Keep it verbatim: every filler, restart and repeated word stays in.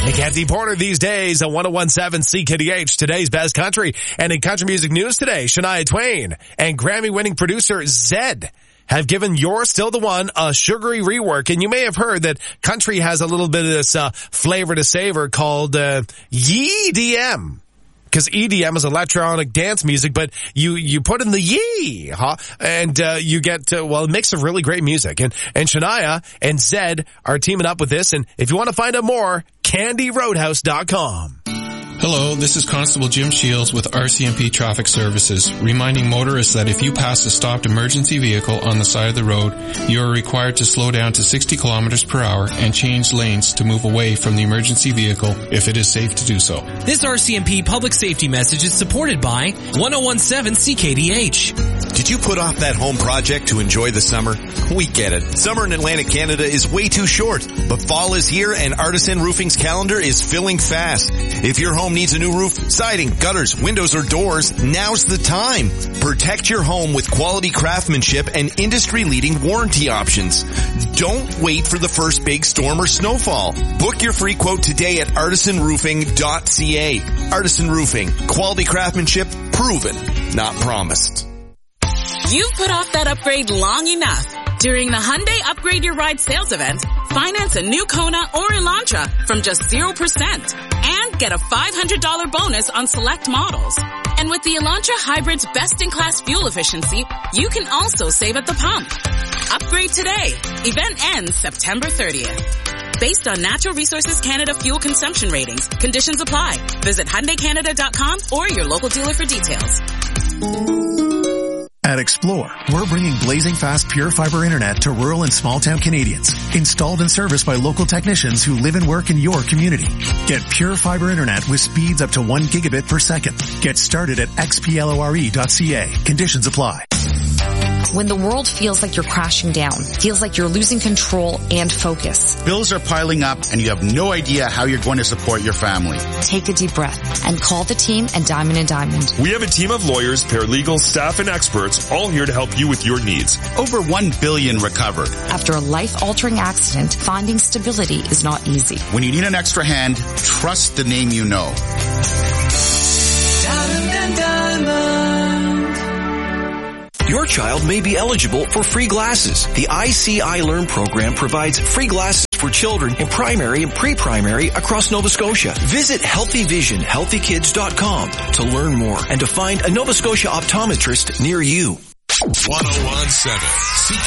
Mackenzie Porter these days on one oh one seven C K D H, today's best country. And in country music news today, Shania Twain and Grammy-winning producer Zedd have given You're Still the One a sugary rework. And you may have heard that country has a little bit of this uh, flavor to savor called uh, E D M. Because E D M is electronic dance music, but you, you put in the yee, huh? And, uh, you get, uh, well, a mix of really great music. And, and Shania and Zedd are teaming up with this. And if you want to find out more, candy roadhouse dot com. Hello, this is Constable Jim Shields with R C M P Traffic Services, reminding motorists that if you pass a stopped emergency vehicle on the side of the road, you are required to slow down to sixty kilometers per hour and change lanes to move away from the emergency vehicle if it is safe to do so. This R C M P public safety message is supported by one oh one seven C K D H. Did you put off that home project to enjoy the summer? We get it. Summer in Atlantic Canada is way too short, but fall is here and Artisan Roofing's calendar is filling fast. If your home needs a new roof, siding, gutters, windows, or doors, now's the time. Protect your home with quality craftsmanship and industry-leading warranty options. Don't wait for the first big storm or snowfall. Book your free quote today at artisan roofing dot c a. Artisan Roofing. Quality craftsmanship proven, not promised. You've put off that upgrade long enough. During the Hyundai Upgrade Your Ride sales event, finance a new Kona or Elantra from just zero percent and get a five hundred dollars bonus on select models. And with the Elantra Hybrid's best-in-class fuel efficiency, you can also save at the pump. Upgrade today. Event ends September thirtieth. Based on Natural Resources Canada fuel consumption ratings, conditions apply. Visit Hyundai Canada dot com or your local dealer for details. At Explore, we're bringing blazing fast pure fiber internet to rural and small town Canadians, installed and serviced by local technicians who live and work in your community. Get pure fiber internet with speeds up to one gigabit per second. Get started at x p lore dot c a. Conditions apply. When the world feels like you're crashing down, feels like you're losing control and focus. Bills are piling up and you have no idea how you're going to support your family. Take a deep breath and call the team at Diamond and Diamond. We have a team of lawyers, paralegals, staff, and experts all here to help you with your needs. Over one billion recovered. After a life-altering accident, finding stability is not easy. When you need an extra hand, trust the name you know. Diamond and Diamond. Your child may be eligible for free glasses. The I See I Learn program provides free glasses for children in primary and pre-primary across Nova Scotia. Visit healthy vision healthy kids dot com to learn more and to find a Nova Scotia optometrist near you. one oh one seven